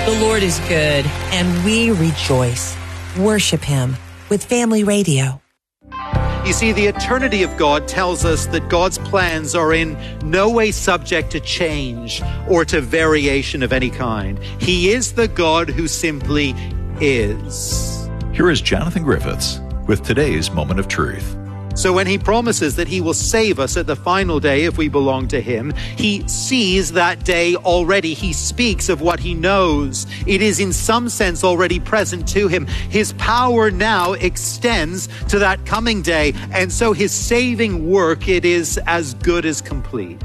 The Lord is good, and we rejoice. Worship Him with Family Radio. You see, the eternity of God tells us that God's plans are in no way subject to change or to variation of any kind. He is the God who simply is. Here is Jonathan Griffiths with today's Moment of Truth. So when He promises that He will save us at the final day if we belong to Him, He sees that day already. He speaks of what He knows. It is in some sense already present to Him. His power now extends to that coming day, and so His saving work, it is as good as complete.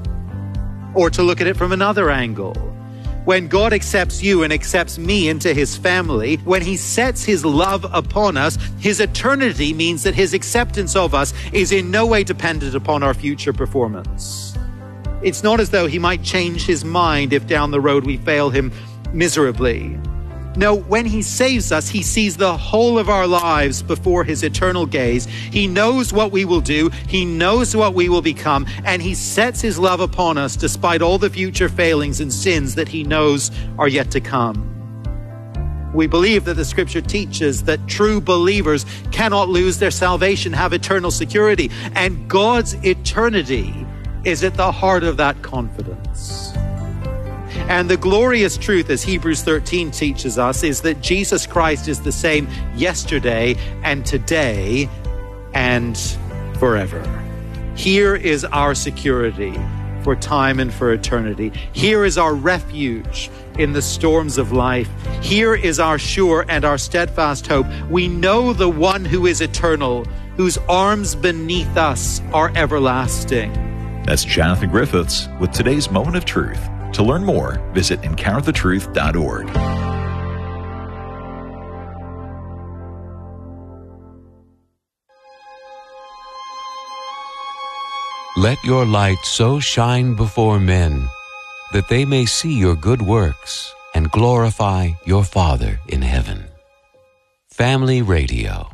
Or to look at it from another angle, when God accepts you and accepts me into His family, when He sets His love upon us, His eternity means that His acceptance of us is in no way dependent upon our future performance. It's not as though He might change His mind if down the road we fail Him miserably. No, when He saves us, He sees the whole of our lives before His eternal gaze. He knows what we will do. He knows what we will become. And He sets His love upon us despite all the future failings and sins that He knows are yet to come. We believe that the Scripture teaches that true believers cannot lose their salvation, have eternal security. And God's eternity is at the heart of that confidence. And the glorious truth, as Hebrews 13 teaches us, is that Jesus Christ is the same yesterday and today and forever. Here is our security for time and for eternity. Here is our refuge in the storms of life. Here is our sure and our steadfast hope. We know the one who is eternal, whose arms beneath us are everlasting. That's Jonathan Griffiths with today's Moment of Truth. To learn more, visit encounterthetruth.org. Let your light so shine before men that they may see your good works and glorify your Father in heaven. Family Radio.